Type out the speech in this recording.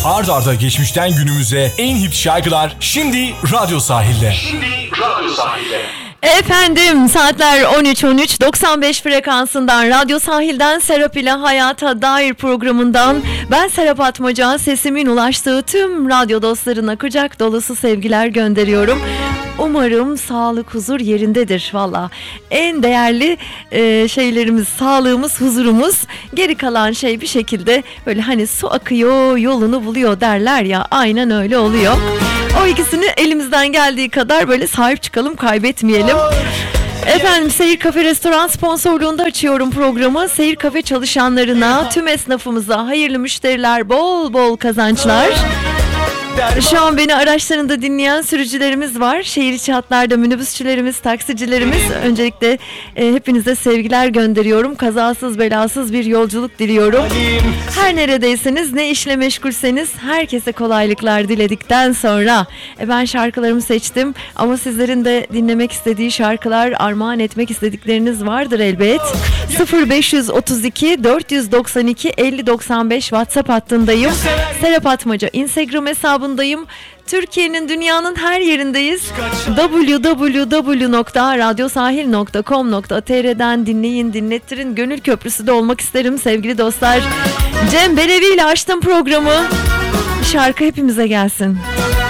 Ard arda geçmişten günümüze en hit şarkılar şimdi Radyo Sahil'de. Efendim saatler 13.13 95 frekansından Radyo Sahil'den Serap ile Hayata Dair programından ben Serap Atmaca, sesimin ulaştığı tüm radyo dostlarına kucak dolusu sevgiler gönderiyorum. Umarım sağlık, huzur yerindedir valla. En değerli şeylerimiz, sağlığımız, huzurumuz. Geri kalan şey bir şekilde böyle hani su akıyor, yolunu buluyor derler ya. Aynen öyle oluyor. O ikisini elimizden geldiği kadar böyle sahip çıkalım, kaybetmeyelim. Efendim Seyir Kafe Restoran sponsorluğunda açıyorum programı. Seyir Kafe çalışanlarına, tüm esnafımıza hayırlı müşteriler, bol bol kazançlar. Şu an beni araçlarında dinleyen sürücülerimiz var. Şehir içi hatlarda minibüsçülerimiz, taksicilerimiz. Öncelikle hepinize sevgiler gönderiyorum. Kazasız belasız bir yolculuk diliyorum. Her neredeyseniz, ne işle meşgulseniz herkese kolaylıklar diledikten sonra ben şarkılarımı seçtim. Ama sizlerin de dinlemek istediği şarkılar, armağan etmek istedikleriniz vardır elbet. 0532 492 5095 WhatsApp hattındayım. Serap Atmaca Instagram hesabındayım. Türkiye'nin, dünyanın her yerindeyiz. www.radyosahil.com.tr'den dinleyin, dinlettirin. Gönül köprüsü de olmak isterim sevgili dostlar. Cem Belevi ile açtım programı. Şarkı hepimize gelsin.